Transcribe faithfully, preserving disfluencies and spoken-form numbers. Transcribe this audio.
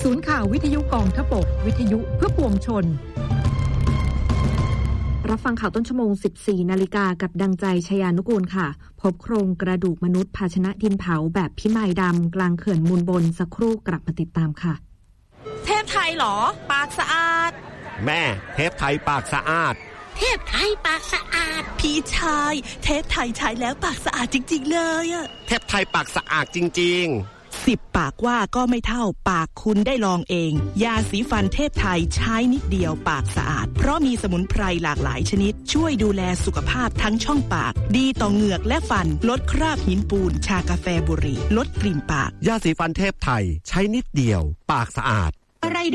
ศูนย์ข่าววิทยุกองทพบกวิทยุเพื่อปวงชนรับฟังข่าวต้นชั่วโมง สิบสี่นาฬิกากับดังใจชยานุกูลค่ะพบโครงกระดูกมนุษย์ภาชนะดินเผาแบบพิมายดำกลางเขื่อนมูลบนสักครู่กลับมาติดตามค่ะเทพไทยหรอปากสะอาดแม่เทพไทยปากสะอาดเทพไทยปากสะอาดพี่ชายเทพไทยใช้แล้วปากสะอาดจริงๆเลยอะเทพไทยปากสะอาดจริงๆสิบปากว่าก็ไม่เท่าปากคุณได้ลองเองยาสีฟันเทพไทยใช้นิดเดียวปากสะอาดเพราะมีสมุนไพรหลากหลายชนิดช่วยดูแลสุขภาพทั้งช่องปากดีต่อเหงือกและฟันลดคราบหินปูนชากาแฟบุหรี่ลดกลิ่นปากยาสีฟันเทพไทยใช้นิดเดียวปากสะอาดอะไร